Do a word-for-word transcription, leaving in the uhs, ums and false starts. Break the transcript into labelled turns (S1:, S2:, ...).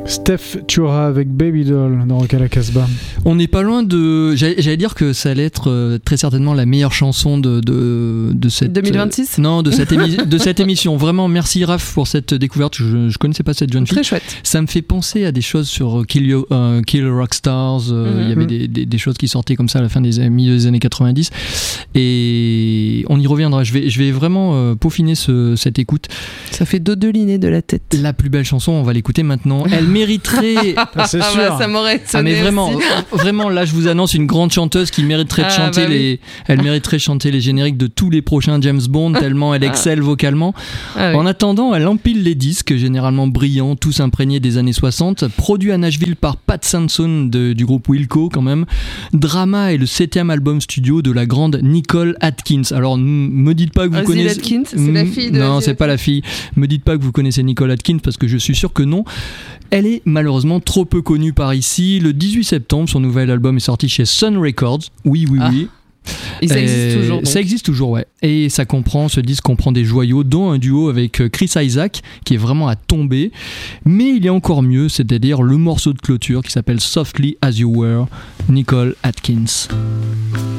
S1: Steph Chura avec Baby Doll dans Rock à la Casbah.
S2: On n'est pas loin de. J'allais, j'allais dire que ça allait être euh, très certainement la meilleure chanson de, de, de cette.
S3: deux mille vingt-six
S2: euh, Non, de cette, émi- de cette émission. Vraiment, merci Raph pour cette découverte. Je ne connaissais pas cette jeune fille.
S3: Très chouette.
S2: Ça me fait penser à des choses sur Kill, You, euh, Kill Rock Stars. Euh,
S3: Mm-hmm.
S2: Il y avait des, des, des choses qui sortaient comme ça à la fin des, milieu des années quatre-vingt-dix. Et on y reviendra. Je vais, je vais vraiment euh, peaufiner ce, cette écoute.
S3: Ça fait dodeliné de la tête.
S2: La plus belle chanson, on va l'écouter maintenant. Elle mériterait.
S1: Ah, c'est sûr.
S3: Ah bah, ça m'aurait
S2: Ah mais
S3: sonné
S2: vraiment,
S3: aussi.
S2: vraiment là je vous annonce une grande chanteuse qui mériterait de
S3: Ah,
S2: chanter
S3: bah oui.
S2: les, elle mériterait de chanter les génériques de tous les prochains James Bond tellement elle excelle vocalement.
S3: Ah, oui.
S2: En attendant, elle empile les disques généralement brillants, tous imprégnés des années soixante, produits à Nashville par Pat Sampson de, du groupe Wilco quand même. Drama est le septième album studio de la grande Nicole Atkins. Alors n- me dites pas que vous
S3: Ozzy
S2: connaissez.
S3: Atkins, c'est la fille de
S2: Non,
S3: Ozzy
S2: c'est pas la fille. Me dites pas que vous connaissez Nicole Atkins parce que je suis sûr que non. Elle est malheureusement trop peu connue par ici. Le dix-huit septembre, son nouvel album est sorti chez Sun Records. Oui, oui,
S3: Ah.
S2: oui.
S3: Et ça existe
S2: Euh,
S3: toujours. donc.
S2: Ça existe toujours, ouais. Et ça comprend, ce disque comprend des joyaux, dont un duo avec Chris Isaac, qui est vraiment à tomber. Mais il y a encore mieux, c'est-à-dire le morceau de clôture qui s'appelle Softly As You Were, Nicole Atkins.